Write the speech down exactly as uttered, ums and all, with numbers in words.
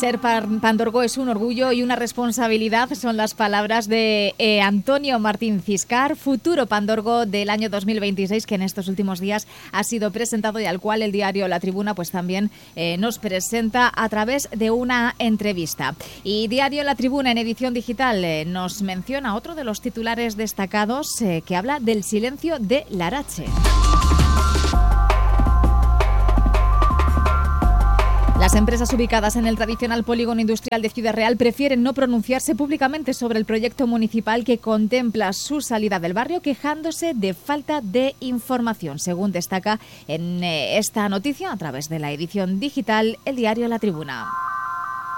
Ser Pandorgo es un orgullo y una responsabilidad, son las palabras de eh, Antonio Martín Ciscar, futuro Pandorgo del año dos mil veintiséis, que en estos últimos días ha sido presentado y al cual el diario La Tribuna pues también eh, nos presenta a través de una entrevista. Y diario La Tribuna en edición digital eh, nos menciona otro de los titulares destacados eh, que habla del silencio de Larache. Las empresas ubicadas en el tradicional polígono industrial de Ciudad Real prefieren no pronunciarse públicamente sobre el proyecto municipal que contempla su salida del barrio, quejándose de falta de información, según destaca en esta noticia a través de la edición digital el diario La Tribuna.